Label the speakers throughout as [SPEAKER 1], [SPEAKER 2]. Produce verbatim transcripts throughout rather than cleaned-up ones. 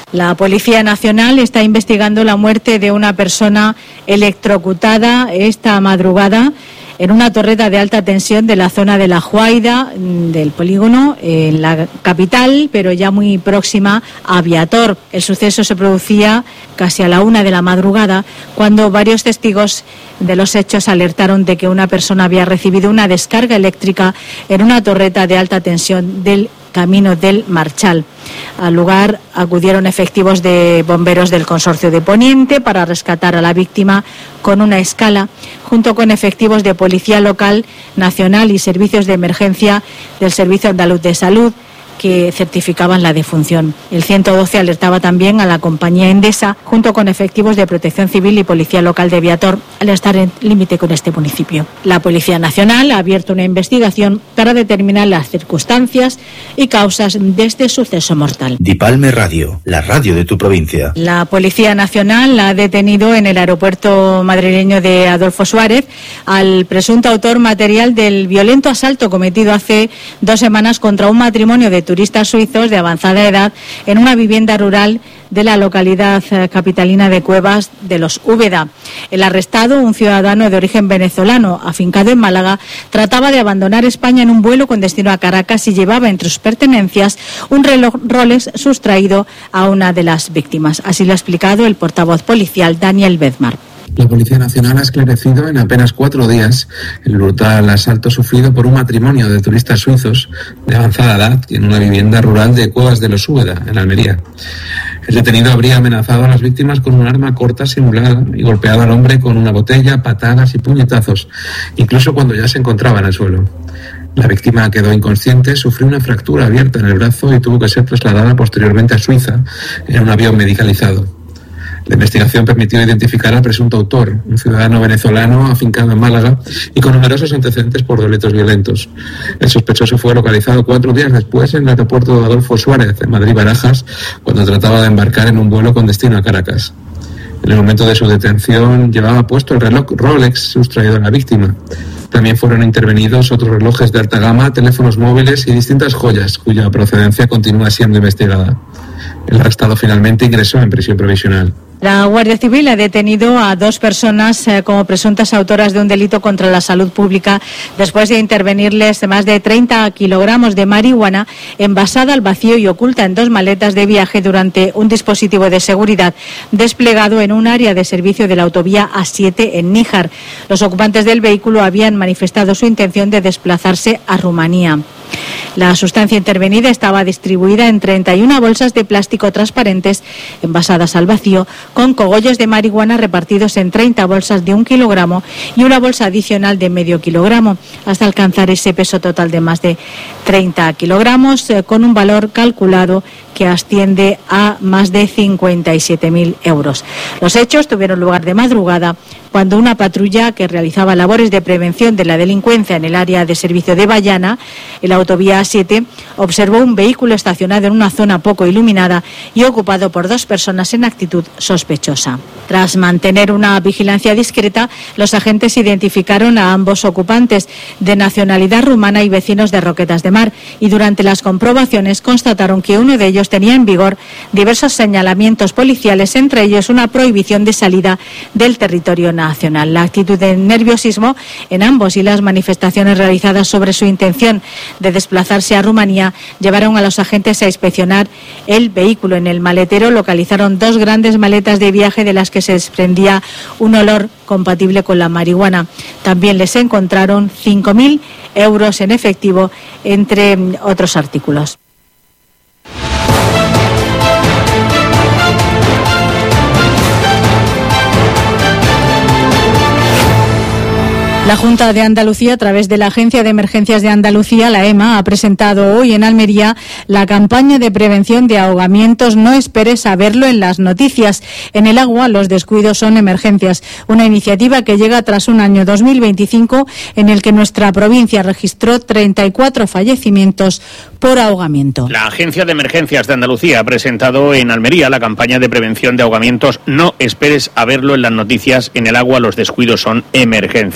[SPEAKER 1] La Policía Nacional está investigando la muerte de una persona electrocutada esta madrugada en una torreta de alta tensión de la zona de La Juaida, del polígono, en la capital, pero ya muy próxima a Viator. El suceso se producía casi a la una de la madrugada, cuando varios testigos de los hechos alertaron de que una persona había recibido una descarga eléctrica en una torreta de alta tensión del Camino del Marchal. Al lugar acudieron efectivos de bomberos del Consorcio de Poniente para rescatar a la víctima con una escala, junto con efectivos de Policía Local, Nacional y servicios de emergencia del Servicio Andaluz de Salud, que certificaban la defunción. El ciento doce alertaba también a la compañía Endesa, junto con efectivos de Protección Civil y Policía Local de Viator, al estar en límite con este municipio. La Policía Nacional ha abierto una investigación para determinar las circunstancias y causas de este suceso mortal.
[SPEAKER 2] Dipalme Radio, la radio de tu provincia.
[SPEAKER 1] La Policía Nacional ha detenido en el aeropuerto madrileño de Adolfo Suárez al presunto autor material del violento asalto cometido hace dos semanas contra un matrimonio de turistas suizos de avanzada edad en una vivienda rural de la localidad capitalina de Cuevas de los Úbeda. El arrestado, un ciudadano de origen venezolano afincado en Málaga, trataba de abandonar España en un vuelo con destino a Caracas y llevaba entre sus pertenencias un reloj Rolex sustraído a una de las víctimas. Así lo ha explicado el portavoz policial Daniel Bedmar.
[SPEAKER 3] La Policía Nacional ha esclarecido en apenas cuatro días el brutal asalto sufrido por un matrimonio de turistas suizos de avanzada edad en una vivienda rural de Cuevas de los Úbeda, en Almería. El detenido habría amenazado a las víctimas con un arma corta simulada y golpeado al hombre con una botella, patadas y puñetazos, incluso cuando ya se encontraba en el suelo. La víctima quedó inconsciente, sufrió una fractura abierta en el brazo y tuvo que ser trasladada posteriormente a Suiza en un avión medicalizado. La investigación permitió identificar al presunto autor, un ciudadano venezolano afincado en Málaga y con numerosos antecedentes por delitos violentos. El sospechoso fue localizado cuatro días después en el aeropuerto de Adolfo Suárez, en Madrid-Barajas, cuando trataba de embarcar en un vuelo con destino a Caracas. En el momento de su detención llevaba puesto el reloj Rolex sustraído a la víctima. También fueron intervenidos otros relojes de alta gama, teléfonos móviles y distintas joyas, cuya procedencia continúa siendo investigada. El arrestado finalmente ingresó en prisión provisional.
[SPEAKER 1] La Guardia Civil ha detenido a dos personas eh, como presuntas autoras de un delito contra la salud pública después de intervenirles más de treinta kilogramos de marihuana envasada al vacío y oculta en dos maletas de viaje durante un dispositivo de seguridad desplegado en un área de servicio de la autovía A siete en Níjar. Los ocupantes del vehículo habían manifestado su intención de desplazarse a Rumanía. La sustancia intervenida estaba distribuida en treinta y una bolsas de plástico transparentes envasadas al vacío, con cogollos de marihuana repartidos en treinta bolsas de un kilogramo y una bolsa adicional de medio kilogramo, hasta alcanzar ese peso total de más de treinta kilogramos, eh, con un valor calculado que asciende a más de cincuenta y siete mil euros. Los hechos tuvieron lugar de madrugada, cuando una patrulla que realizaba labores de prevención de la delincuencia en el área de servicio de Bayana, en la autovía A siete, observó un vehículo estacionado en una zona poco iluminada y ocupado por dos personas en actitud sospechosa. Tras mantener una vigilancia discreta, los agentes identificaron a ambos ocupantes, de nacionalidad rumana y vecinos de Roquetas de Mar, y durante las comprobaciones constataron que uno de ellos tenía en vigor diversos señalamientos policiales, entre ellos una prohibición de salida del territorio nacional. La actitud de nerviosismo en ambos y las manifestaciones realizadas sobre su intención de desplazarse a Rumanía llevaron a los agentes a inspeccionar el vehículo. En el maletero localizaron dos grandes maletas de viaje de las que se desprendía un olor compatible con la marihuana. También les encontraron cinco mil euros en efectivo, entre otros artículos. La Junta de Andalucía, a través de la Agencia de Emergencias de Andalucía, la EMA, ha presentado hoy en Almería la campaña de prevención de ahogamientos No esperes a verlo en las noticias. En el agua, los descuidos son emergencias. Una iniciativa que llega tras un año dos mil veinticinco en el que nuestra provincia registró treinta y cuatro fallecimientos por ahogamiento.
[SPEAKER 4] La Agencia de Emergencias de Andalucía ha presentado en Almería la campaña de prevención de ahogamientos No esperes a verlo en las noticias. En el agua, los descuidos son emergencias.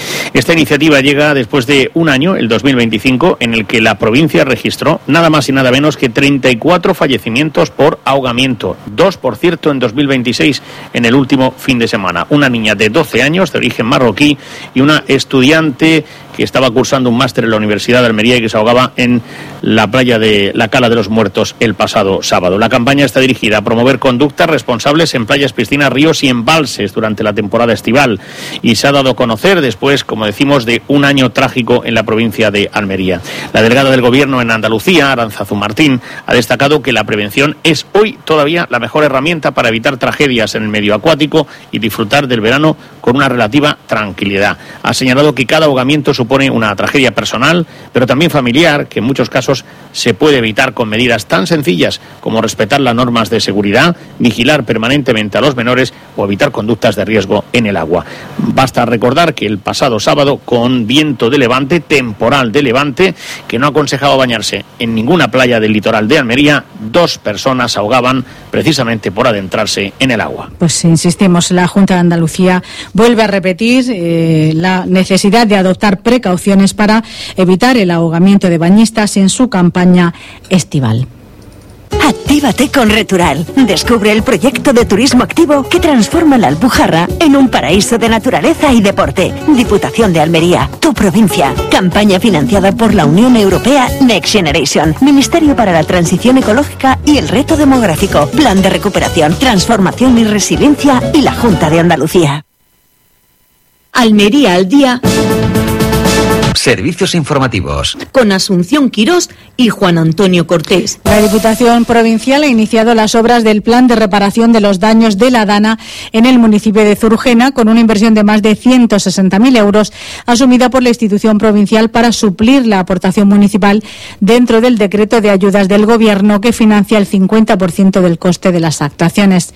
[SPEAKER 4] Esta iniciativa llega después de un año, el dos mil veinticinco, en el que la provincia registró nada más y nada menos que treinta y cuatro fallecimientos por ahogamiento. Dos, por cierto, en dos mil veintiséis, en el último fin de semana. Una niña de doce años, de origen marroquí, y una estudiante que estaba cursando un máster en la Universidad de Almería y que se ahogaba en la playa de la Cala de los Muertos el pasado sábado. La campaña está dirigida a promover conductas responsables en playas, piscinas, ríos y embalses durante la temporada estival, y se ha dado a conocer después, como decimos, de un año trágico en la provincia de Almería. La delegada del Gobierno en Andalucía, Arantzazu Martín, ha destacado que la prevención es hoy todavía la mejor herramienta para evitar tragedias en el medio acuático y disfrutar del verano con una relativa tranquilidad. Ha señalado que cada ahogamiento supone una tragedia personal, pero también familiar, que en muchos casos se puede evitar con medidas tan sencillas como respetar las normas de seguridad, vigilar permanentemente a los menores o evitar conductas de riesgo en el agua. Basta recordar que el pasado sábado, con viento de levante, temporal de levante, que no ha aconsejado bañarse en ninguna playa del litoral de Almería, dos personas ahogaban precisamente por adentrarse en el agua.
[SPEAKER 1] Pues insistimos, la Junta de Andalucía vuelve a repetir eh, la necesidad de adoptar precauciones para evitar el ahogamiento de bañistas en su campaña estival.
[SPEAKER 5] Actívate con Retural. Descubre el proyecto de turismo activo que transforma la Alpujarra en un paraíso de naturaleza y deporte. Diputación de Almería, tu provincia. Campaña financiada por la Unión Europea Next Generation, Ministerio para la Transición Ecológica y el Reto Demográfico, Plan de Recuperación, Transformación y Resiliencia y la Junta de Andalucía.
[SPEAKER 6] Almería al día.
[SPEAKER 7] Servicios informativos.
[SPEAKER 6] Con Asunción Quirós y Juan Antonio Cortés.
[SPEAKER 1] La Diputación Provincial ha iniciado las obras del Plan de Reparación de los Daños de la Dana en el municipio de Zurgena, con una inversión de más de ciento sesenta mil euros asumida por la institución provincial para suplir la aportación municipal dentro del decreto de ayudas del Gobierno que financia el cincuenta por ciento del coste de las actuaciones.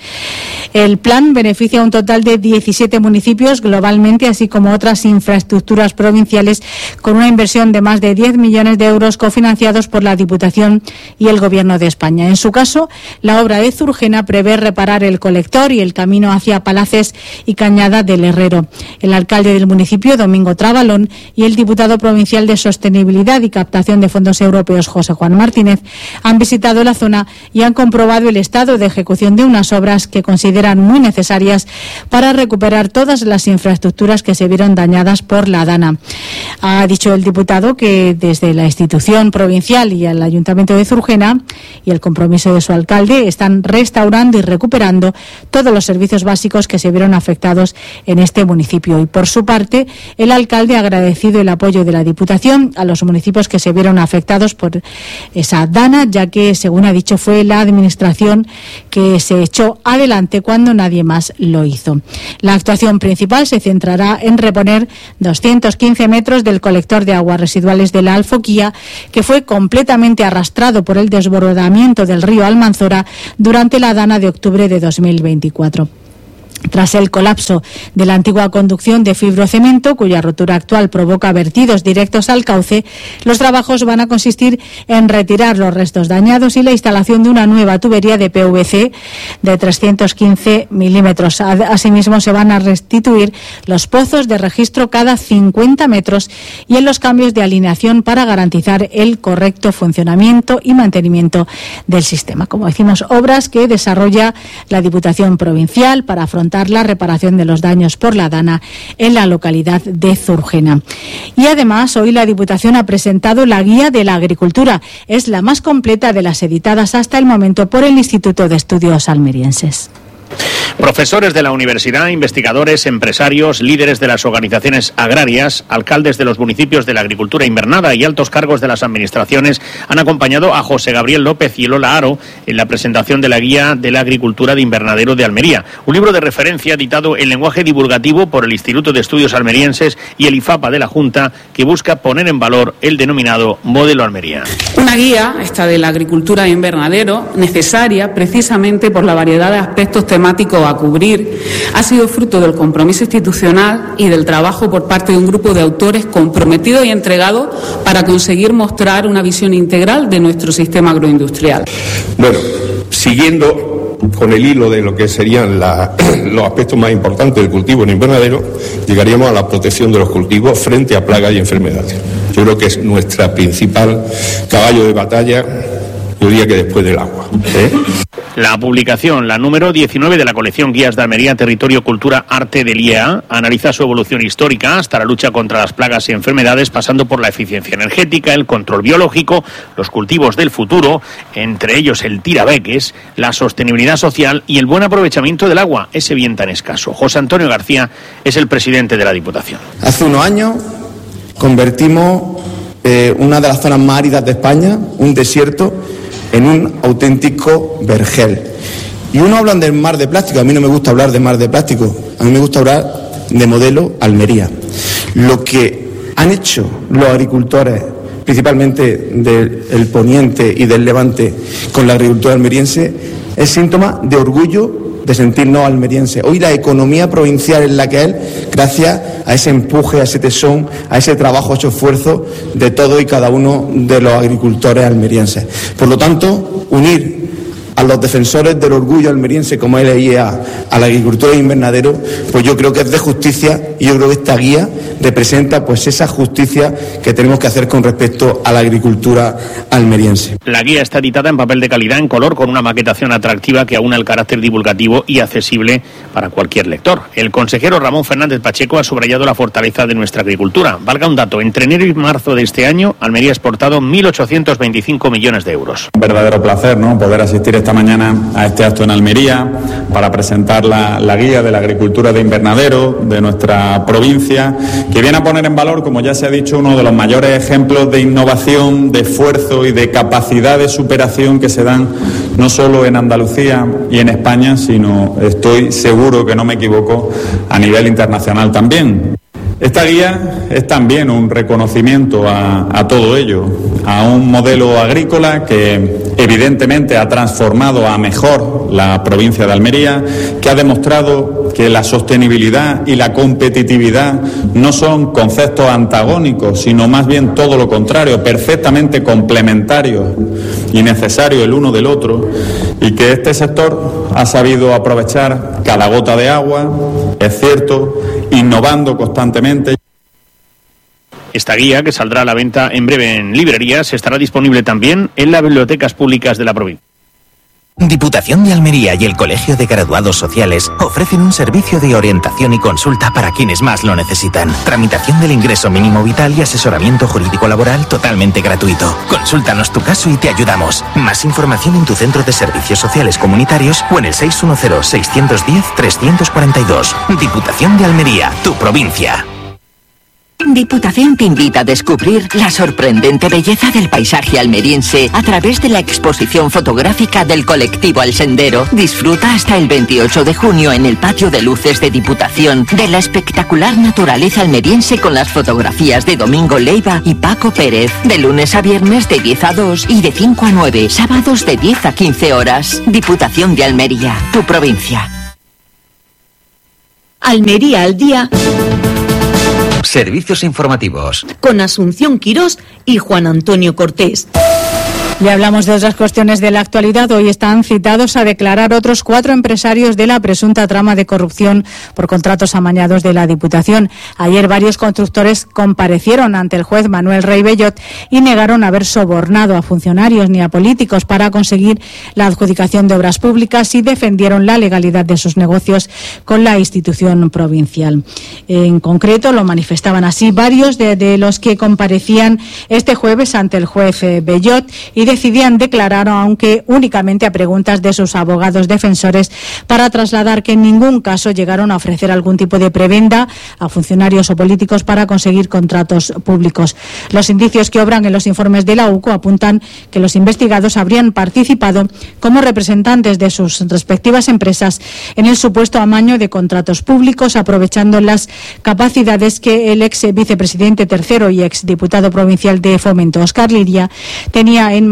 [SPEAKER 1] El plan beneficia a un total de diecisiete municipios globalmente, así como otras infraestructuras provinciales, con una inversión de más de diez millones de euros cofinanciados por la Diputación y el Gobierno de España. En su caso, la obra de Zurgena prevé reparar el colector y el camino hacia Palaces y Cañada del Herrero. El alcalde del municipio, Domingo Trabalón, y el diputado provincial de Sostenibilidad y Captación de Fondos Europeos, José Juan Martínez, han visitado la zona y han comprobado el estado de ejecución de unas obras que consideran muy necesarias para recuperar todas las infraestructuras que se vieron dañadas por la Dana. Ha dicho el diputado que desde la institución provincial y el Ayuntamiento de Zurgena y el compromiso de su alcalde están restaurando y recuperando todos los servicios básicos que se vieron afectados en este municipio. Y por su parte, el alcalde ha agradecido el apoyo de la Diputación a los municipios que se vieron afectados por esa Dana, ya que, según ha dicho, fue la administración que se echó adelante cuando nadie más lo hizo. La actuación principal se centrará en reponer doscientos quince metros del colector de aguas residuales de la Alfoquía, que fue completamente arrastrado por el desbordamiento del río Almanzora durante la Dana de octubre de dos mil veinticuatro. Tras el colapso de la antigua conducción de fibrocemento, cuya rotura actual provoca vertidos directos al cauce, los trabajos van a consistir en retirar los restos dañados y la instalación de una nueva tubería de P V C de trescientos quince milímetros. Asimismo, se van a restituir los pozos de registro cada cincuenta metros y en los cambios de alineación para garantizar el correcto funcionamiento y mantenimiento del sistema. Como decimos, obras que desarrolla la Diputación Provincial para afrontar la reparación de los daños por la Dana en la localidad de Zurgena. Y además, hoy la Diputación ha presentado la Guía de la Agricultura. Es la más completa de las editadas hasta el momento por el Instituto de Estudios Almerienses.
[SPEAKER 4] Profesores de la universidad, investigadores, empresarios, líderes de las organizaciones agrarias, alcaldes de los municipios de la agricultura invernada y altos cargos de las administraciones han acompañado a José Gabriel López y Lola Aro en la presentación de la Guía de la Agricultura de Invernadero de Almería, un libro de referencia editado en lenguaje divulgativo por el Instituto de Estudios Almerienses y el IFAPA de la Junta, que busca poner en valor el denominado modelo Almería.
[SPEAKER 8] Una guía, esta de la agricultura de invernadero, necesaria precisamente por la variedad de aspectos temáticos a cubrir, ha sido fruto del compromiso institucional y del trabajo por parte de un grupo de autores comprometidos y entregados para conseguir mostrar una visión integral de nuestro sistema agroindustrial.
[SPEAKER 9] Bueno, siguiendo
[SPEAKER 7] con el hilo de lo que serían la, los aspectos más importantes del cultivo en invernadero, llegaríamos a la protección de los cultivos frente a plagas y enfermedades. Yo creo que es nuestra principal caballo de batalla, yo diría que después del agua, ¿eh?
[SPEAKER 4] La publicación, la número diecinueve de la colección Guías de Almería, Territorio, Cultura, Arte del I E A, analiza su evolución histórica hasta la lucha contra las plagas y enfermedades, pasando por la eficiencia energética, el control biológico, los cultivos del futuro, entre ellos el tirabeques, la sostenibilidad social y el buen aprovechamiento del agua, ese bien tan escaso. José Antonio García es el presidente de la Diputación.
[SPEAKER 9] Hace unos años convertimos eh, una de las zonas más áridas de España, un desierto, en un auténtico vergel. Y uno hablan del mar de plástico, a mí no me gusta hablar de mar de plástico, a mí me gusta hablar de modelo Almería. Lo que han hecho los agricultores, principalmente del Poniente y del Levante, con la agricultura almeriense, es síntoma de orgullo de sentirnos almerienses. Hoy la economía provincial es la que es, gracias a ese empuje, a ese tesón, a ese trabajo, a ese esfuerzo de todos y cada uno de los agricultores almerienses. Por lo tanto, unir a los defensores del orgullo almeriense, como es el I E A, a la agricultura de invernadero, pues yo creo que es de justicia, y yo creo que esta guía representa pues esa justicia que tenemos que hacer con respecto a la agricultura almeriense.
[SPEAKER 4] La guía está editada en papel de calidad, en color, con una maquetación atractiva que aúna el carácter divulgativo y accesible para cualquier lector. El consejero Ramón Fernández Pacheco ha subrayado la fortaleza de nuestra agricultura. Valga un dato, entre enero y marzo de este año, Almería ha exportado mil ochocientos veinticinco millones de euros.
[SPEAKER 10] Un verdadero placer, ¿no?, poder asistir esta mañana a este acto en Almería para presentar la, la guía de la agricultura de invernadero de nuestra provincia, que viene a poner en valor, como ya se ha dicho, uno de los mayores ejemplos de innovación, de esfuerzo y de capacidad de superación que se dan no solo en Andalucía y en España, sino, estoy seguro que no me equivoco, a nivel internacional también. Esta guía es también un reconocimiento a, a todo ello, a un modelo agrícola que evidentemente ha transformado a mejor la provincia de Almería, que ha demostrado que la sostenibilidad y la competitividad no son conceptos antagónicos, sino más bien todo lo contrario, perfectamente complementarios y necesarios el uno del otro, y que este sector ha sabido aprovechar cada gota de agua, es cierto, innovando constantemente.
[SPEAKER 4] Esta guía, que saldrá a la venta en breve en librerías, estará disponible también en las bibliotecas públicas de la provincia.
[SPEAKER 11] Diputación de Almería y el Colegio de Graduados Sociales ofrecen un servicio de orientación y consulta para quienes más lo necesitan. Tramitación del ingreso mínimo vital y asesoramiento jurídico laboral totalmente gratuito. Consúltanos tu caso y te ayudamos. Más información en tu centro de servicios sociales comunitarios o en el seis uno cero, seis uno cero, tres cuatro dos. Diputación de Almería, tu provincia.
[SPEAKER 5] Diputación te invita a descubrir la sorprendente belleza del paisaje almeriense a través de la exposición fotográfica del colectivo Al Sendero. Disfruta hasta el veintiocho de junio en el patio de luces de Diputación de la espectacular naturaleza almeriense con las fotografías de Domingo Leiva y Paco Pérez. De lunes a viernes de diez a dos y de cinco a nueve, sábados de diez a quince horas. Diputación de Almería, tu provincia.
[SPEAKER 6] Almería al día.
[SPEAKER 11] Servicios informativos.
[SPEAKER 6] Con Asunción Quirós y Juan Antonio Cortés.
[SPEAKER 1] Le hablamos de otras cuestiones de la actualidad. Hoy están citados a declarar otros cuatro empresarios de la presunta trama de corrupción por contratos amañados de la Diputación. Ayer varios constructores comparecieron ante el juez Manuel Rey Bellot y negaron haber sobornado a funcionarios ni a políticos para conseguir la adjudicación de obras públicas y defendieron la legalidad de sus negocios con la institución provincial. En concreto, lo manifestaban así varios de, de los que comparecían este jueves ante el juez eh, Bellot y decidían declarar, aunque únicamente a preguntas de sus abogados defensores, para trasladar que en ningún caso llegaron a ofrecer algún tipo de prebenda a funcionarios o políticos para conseguir contratos públicos. Los indicios que obran en los informes de la U C O apuntan que los investigados habrían participado como representantes de sus respectivas empresas en el supuesto amaño de contratos públicos, aprovechando las capacidades que el ex vicepresidente tercero y ex diputado provincial de Fomento, Óscar Liria, tenía en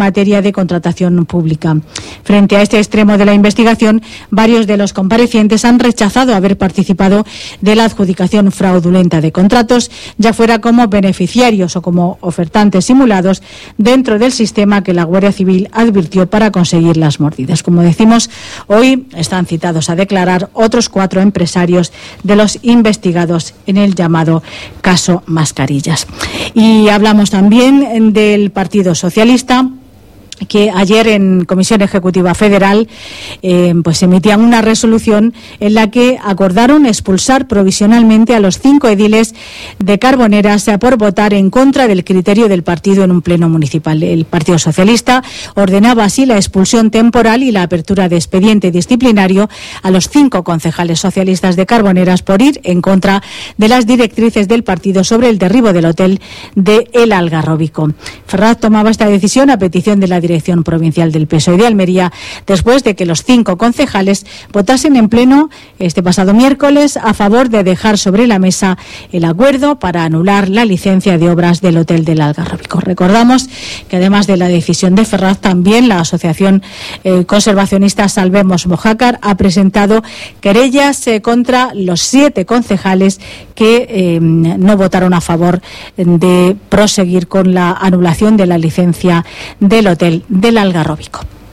[SPEAKER 1] materia de contratación pública. Frente a este extremo de la investigación, varios de los comparecientes han rechazado haber participado de la adjudicación fraudulenta de contratos, ya fuera como beneficiarios o como ofertantes simulados dentro del sistema que la Guardia Civil advirtió para conseguir las mordidas. Como decimos, hoy están citados a declarar otros cuatro empresarios de los investigados en el llamado caso Mascarillas. Y hablamos también del Partido Socialista, que ayer en Comisión Ejecutiva Federal eh, pues emitían una resolución en la que acordaron expulsar provisionalmente a los cinco ediles de Carboneras por votar en contra del criterio del partido en un pleno municipal. El Partido Socialista ordenaba así la expulsión temporal y la apertura de expediente disciplinario a los cinco concejales socialistas de Carboneras por ir en contra de las directrices del partido sobre el derribo del hotel de El Algarrobico. Ferraz tomaba esta decisión a petición de la Dirección Provincial del P S O E de Almería, después de que los cinco concejales votasen en pleno este pasado miércoles a favor de dejar sobre la mesa el acuerdo para anular la licencia de obras del Hotel del Algarrobico. Recordamos que además de la decisión de Ferraz, también la Asociación eh, Conservacionista Salvemos Mojácar ha presentado querellas eh, contra los siete concejales que eh, no votaron a favor de proseguir con la anulación de la licencia del Hotel del Algarrobico.